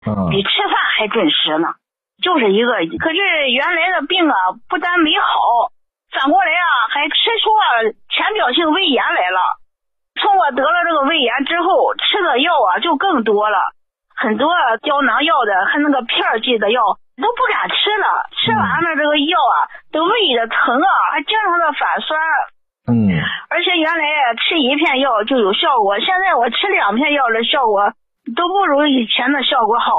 比吃饭还准时呢。就是一个，可是原来的病啊，不但没好，反过来啊，还吃出浅表性胃炎来了。从我得了这个胃炎之后，吃的药啊就更多了，很多胶囊药的和那个片剂的药都不敢吃了，吃完了这个药啊，都胃的疼啊，还经常的反酸。而且原来吃一片药就有效果，现在我吃2片药的效果都不如以前的效果好。